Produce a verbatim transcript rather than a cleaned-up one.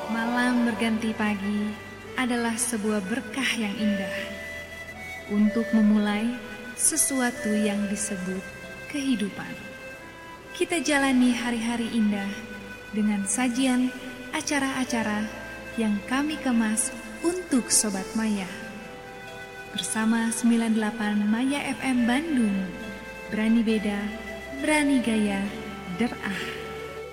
Malam berganti pagi adalah sebuah berkah yang indah untuk memulai sesuatu yang disebut kehidupan. Kita jalani hari-hari indah dengan sajian acara-acara yang kami kemas untuk Sobat Maya. Bersama sembilan puluh delapan Maya F M Bandung, berani beda, berani gaya, derah.